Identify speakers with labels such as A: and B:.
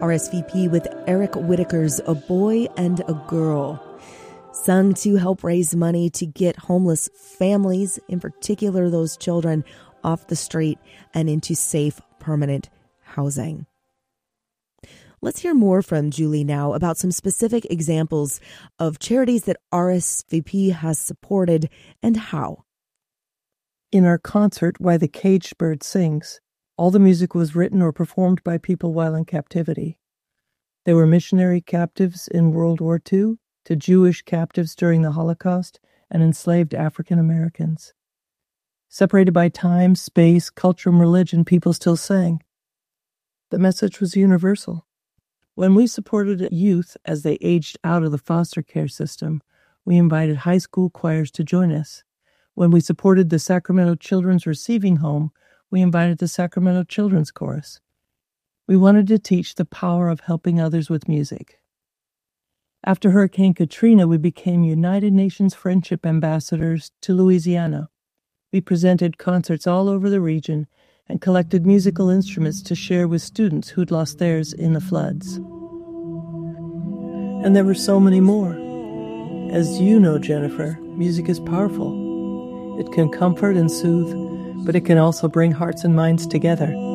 A: RSVP with Eric Whitaker's A Boy and a Girl, sung to help raise money to get homeless families, in particular those children, off the street and into safe, permanent housing. Let's hear more from Julie now about some specific examples of charities that RSVP has supported and how.
B: In our concert, Why the Caged Bird Sings, all the music was written or performed by people while in captivity. They were missionary captives in World War II, to Jewish captives during the Holocaust, and enslaved African Americans. Separated by time, space, culture, and religion, people still sang. The message was universal. When we supported youth as they aged out of the foster care system, we invited high school choirs to join us. When we supported the Sacramento Children's Receiving Home, we invited the Sacramento Children's Chorus. We wanted to teach the power of helping others with music. After Hurricane Katrina, we became United Nations Friendship Ambassadors to Louisiana. We presented concerts all over the region and collected musical instruments to share with students who'd lost theirs in the floods. And there were so many more. As you know, Jennifer, music is powerful. It can comfort and soothe, but it can also bring hearts and minds together.